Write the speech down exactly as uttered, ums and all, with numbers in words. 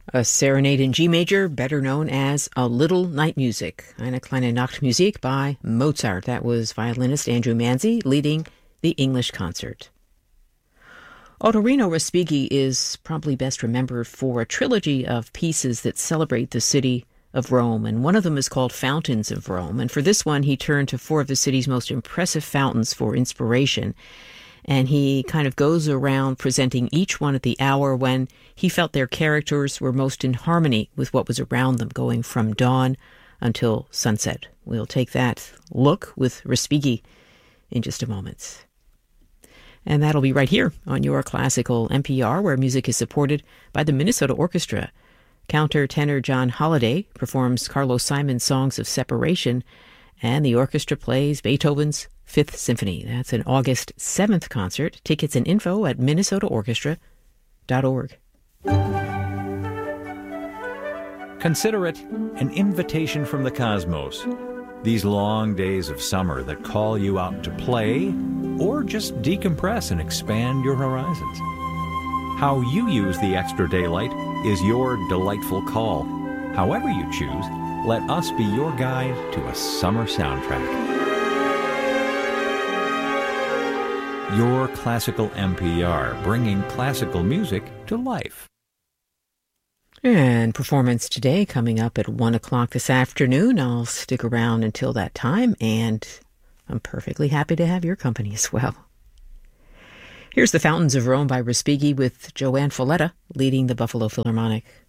A serenade in G major, better known as A Little Night Music, Eine kleine Nachtmusik by Mozart. That was violinist Andrew Manzi leading the English concert. Ottorino Respighi is probably best remembered for a trilogy of pieces that celebrate the city of Rome, and one of them is called Fountains of Rome. And for this one, he turned to four of the city's most impressive fountains for inspiration. And he kind of goes around presenting each one at the hour when he felt their characters were most in harmony with what was around them, going from dawn until sunset. We'll take that look with Respighi in just a moment. And that'll be right here on your classical N P R, where music is supported by the Minnesota Orchestra. Countertenor John Holliday performs Carlos Simon's Songs of Separation, and the orchestra plays Beethoven's Fifth Symphony. That's an August seventh concert. Tickets and info at minnesota orchestra dot org. Consider it an invitation from the cosmos. These long days of summer that call you out to play or just decompress and expand your horizons. How you use the extra daylight is your delightful call. However you choose, let us be your guide to a summer soundtrack. Your classical N P R, bringing classical music to life. And performance today coming up at one o'clock this afternoon. I'll stick around until that time, and I'm perfectly happy to have your company as well. Here's The Fountains of Rome by Respighi with Joanne Folletta leading the Buffalo Philharmonic.